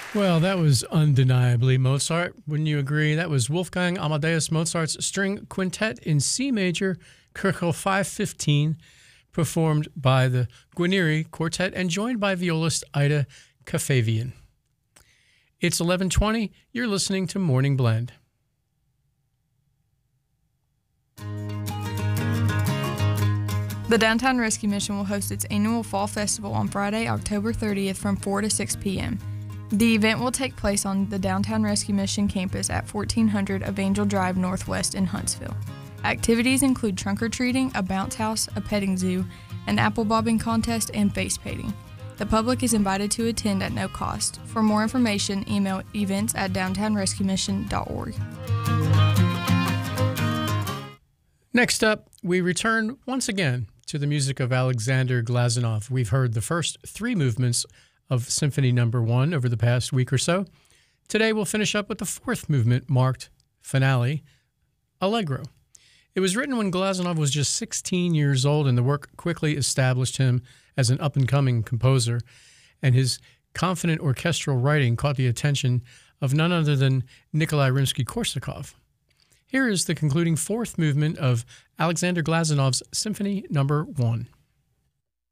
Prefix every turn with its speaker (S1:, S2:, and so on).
S1: Well, that was undeniably Mozart. Wouldn't you agree? That was Wolfgang Amadeus Mozart's string quintet in C major, Köchel 515, performed by the Guarneri Quartet and joined by violist Ida Kafavian. It's 11:20. You're listening to Morning Blend.
S2: The Downtown Rescue Mission will host its annual Fall Festival on Friday, October 30th from 4 to 6 p.m. The event will take place on the Downtown Rescue Mission campus at 1400 Evangel Drive Northwest in Huntsville. Activities include trunk-or-treating, a bounce house, a petting zoo, an apple bobbing contest, and face painting. The public is invited to attend at no cost. For more information, email events@downtownrescuemission.org.
S1: Next up, we return once again to the music of Alexander Glazunov. We've heard the first three movements of Symphony No. 1 over the past week or so. Today we'll finish up with the fourth movement, marked Finale, Allegro. It was written when Glazunov was just 16 years old, and the work quickly established him as an up-and-coming composer, and his confident orchestral writing caught the attention of none other than Nikolai Rimsky-Korsakov. Here is the concluding fourth movement of Alexander Glazunov's Symphony No. 1.